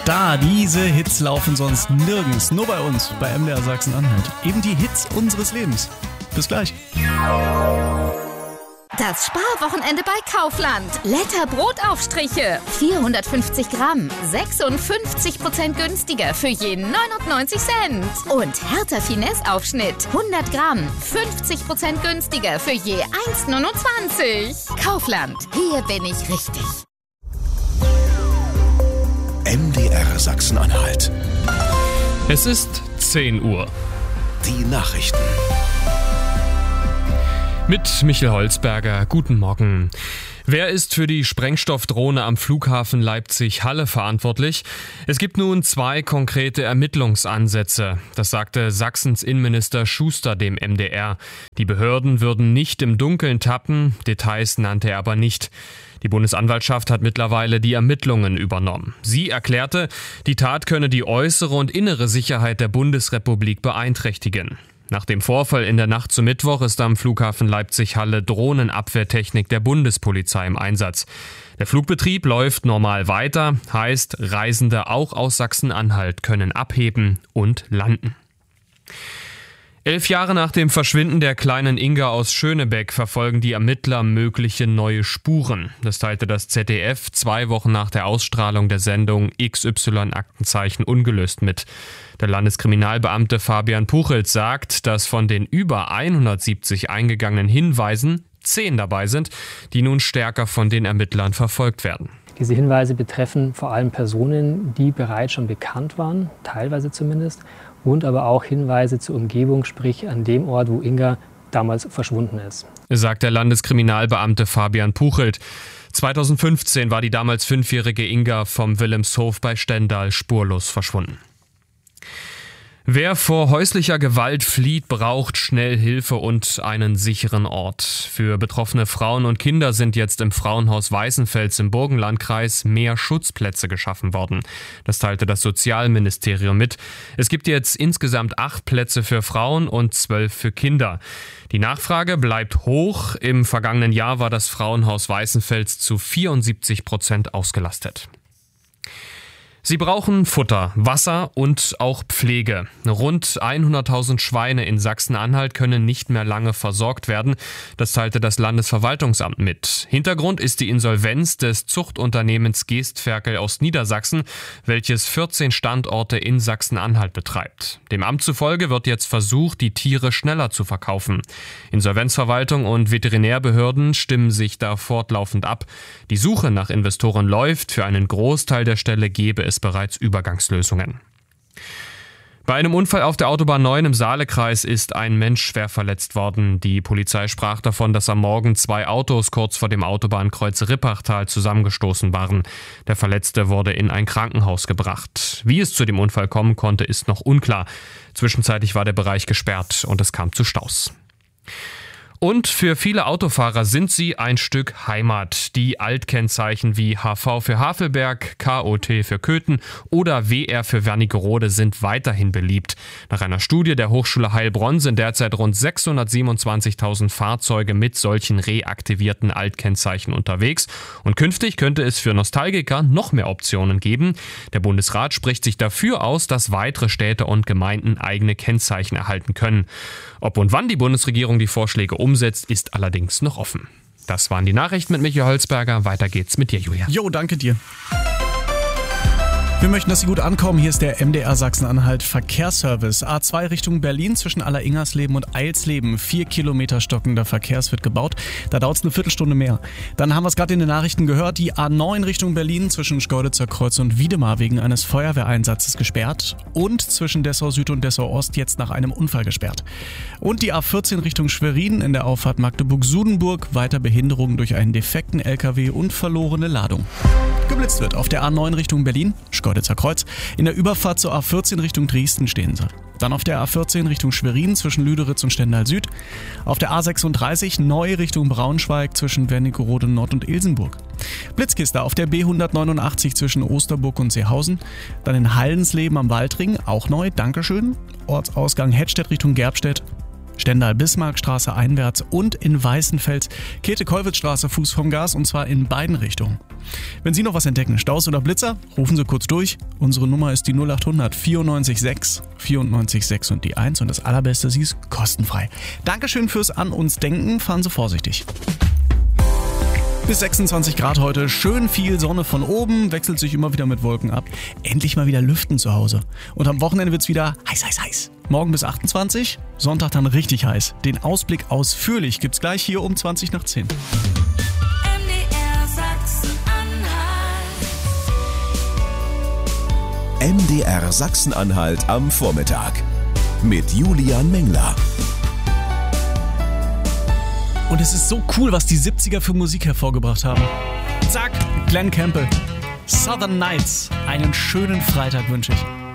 da. Diese Hits laufen sonst nirgends, nur bei uns, bei MDR Sachsen-Anhalt. Eben die Hits unseres Lebens. Bis gleich. Das Sparwochenende bei Kaufland. Letter Brotaufstriche. 450 Gramm. 56% günstiger für je 99 Cent. Und Hertha Finesse Aufschnitt. 100 Gramm. 50% günstiger für je 1,29. Kaufland. Hier bin ich richtig. MDR Sachsen-Anhalt. Es ist 10 Uhr. Die Nachrichten. Mit Michael Holzberger, guten Morgen. Wer ist für die Sprengstoffdrohne am Flughafen Leipzig-Halle verantwortlich? Es gibt nun 2 konkrete Ermittlungsansätze. Das sagte Sachsens Innenminister Schuster dem MDR. Die Behörden würden nicht im Dunkeln tappen, Details nannte er aber nicht. Die Bundesanwaltschaft hat mittlerweile die Ermittlungen übernommen. Sie erklärte, die Tat könne die äußere und innere Sicherheit der Bundesrepublik beeinträchtigen. Nach dem Vorfall in der Nacht zum Mittwoch ist am Flughafen Leipzig-Halle Drohnenabwehrtechnik der Bundespolizei im Einsatz. Der Flugbetrieb läuft normal weiter, heißt, Reisende auch aus Sachsen-Anhalt können abheben und landen. 11 Jahre nach dem Verschwinden der kleinen Inga aus Schönebeck verfolgen die Ermittler mögliche neue Spuren. Das teilte das ZDF 2 Wochen nach der Ausstrahlung der Sendung XY Aktenzeichen ungelöst mit. Der Landeskriminalbeamte Fabian Puchels sagt, dass von den über 170 eingegangenen Hinweisen 10 dabei sind, die nun stärker von den Ermittlern verfolgt werden. Diese Hinweise betreffen vor allem Personen, die bereits schon bekannt waren, teilweise zumindest, und aber auch Hinweise zur Umgebung, sprich an dem Ort, wo Inga damals verschwunden ist. Sagt der Landeskriminalbeamte Fabian Puchelt. 2015 war die damals 5-jährige Inga vom Wilhelmshof bei Stendal spurlos verschwunden. Wer vor häuslicher Gewalt flieht, braucht schnell Hilfe und einen sicheren Ort. Für betroffene Frauen und Kinder sind jetzt im Frauenhaus Weißenfels im Burgenlandkreis mehr Schutzplätze geschaffen worden. Das teilte das Sozialministerium mit. Es gibt jetzt insgesamt 8 Plätze für Frauen und 12 für Kinder. Die Nachfrage bleibt hoch. Im vergangenen Jahr war das Frauenhaus Weißenfels zu 74% ausgelastet. Sie brauchen Futter, Wasser und auch Pflege. Rund 100.000 Schweine in Sachsen-Anhalt können nicht mehr lange versorgt werden. Das teilte das Landesverwaltungsamt mit. Hintergrund ist die Insolvenz des Zuchtunternehmens Geestferkel aus Niedersachsen, welches 14 Standorte in Sachsen-Anhalt betreibt. Dem Amt zufolge wird jetzt versucht, die Tiere schneller zu verkaufen. Insolvenzverwaltung und Veterinärbehörden stimmen sich da fortlaufend ab. Die Suche nach Investoren läuft. Für einen Großteil der Ställe gäbe es bereits Übergangslösungen. Bei einem Unfall auf der Autobahn 9 im Saalekreis ist ein Mensch schwer verletzt worden. Die Polizei sprach davon, dass am Morgen 2 Autos kurz vor dem Autobahnkreuz Rippachtal zusammengestoßen waren. Der Verletzte wurde in ein Krankenhaus gebracht. Wie es zu dem Unfall kommen konnte, ist noch unklar. Zwischenzeitlich war der Bereich gesperrt und es kam zu Staus. Und für viele Autofahrer sind sie ein Stück Heimat. Die Altkennzeichen wie HV für Havelberg, KOT für Köthen oder WR für Wernigerode sind weiterhin beliebt. Nach einer Studie der Hochschule Heilbronn sind derzeit rund 627.000 Fahrzeuge mit solchen reaktivierten Altkennzeichen unterwegs. Und künftig könnte es für Nostalgiker noch mehr Optionen geben. Der Bundesrat spricht sich dafür aus, dass weitere Städte und Gemeinden eigene Kennzeichen erhalten können. Ob und wann die Bundesregierung die Vorschläge umsetzt, ist allerdings noch offen. Das waren die Nachrichten mit Michael Holzberger. Weiter geht's mit dir, Julia. Jo, danke dir. Wir möchten, dass Sie gut ankommen. Hier ist der MDR Sachsen-Anhalt Verkehrsservice. A2 Richtung Berlin zwischen Alleringersleben und Eilsleben. 4 Kilometer stockender Verkehrs wird gebaut. Da dauert es eine Viertelstunde mehr. Dann haben wir es gerade in den Nachrichten gehört. Die A9 Richtung Berlin zwischen Schkeuditzer Kreuz und Wiedemar wegen eines Feuerwehreinsatzes gesperrt. Und zwischen Dessau Süd und Dessau Ost jetzt nach einem Unfall gesperrt. Und die A14 Richtung Schwerin in der Auffahrt Magdeburg-Sudenburg. Weiter Behinderungen durch einen defekten LKW und verlorene Ladung. Geblitzt wird auf der A9 Richtung Berlin, Schkeuditzer Kreuz. In der Überfahrt zur A14 Richtung Dresden stehen sie. Dann auf der A14 Richtung Schwerin zwischen Lüderitz und Stendal Süd. Auf der A36 neu Richtung Braunschweig zwischen Wernigerode Nord und Ilsenburg. Blitzkiste auf der B189 zwischen Osterburg und Seehausen. Dann in Hallensleben am Waldring, auch neu, Dankeschön. Ortsausgang Hettstedt Richtung Gerbstedt. Stendal-Bismarckstraße einwärts und in Weißenfels Käthe-Kollwitz-Straße Fuß vom Gas, und zwar in beiden Richtungen. Wenn Sie noch was entdecken, Staus oder Blitzer, rufen Sie kurz durch. Unsere Nummer ist die 0800 94 6 94 6 und die 1 und das Allerbeste, sie ist kostenfrei. Dankeschön fürs An uns Denken, fahren Sie vorsichtig. Bis 26 Grad heute, schön viel Sonne von oben, wechselt sich immer wieder mit Wolken ab. Endlich mal wieder lüften zu Hause. Und am Wochenende wird's wieder heiß. Morgen bis 28, Sonntag dann richtig heiß. Den Ausblick ausführlich gibt's gleich hier um 20 nach 10. MDR Sachsen-Anhalt am Vormittag mit Julian Mengler. Und es ist so cool, was die 70er für Musik hervorgebracht haben. Zack, Glenn Campbell. Southern Nights. Einen schönen Freitag wünsche ich.